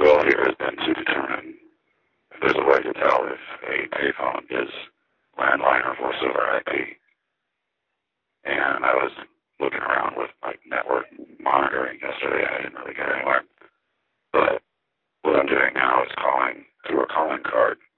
goal here has been to determine if there's a way to tell if a payphone is landline or voice over IP. And I was looking around with like network monitoring yesterday. I didn't really get anywhere. But what I'm doing now is calling through a calling card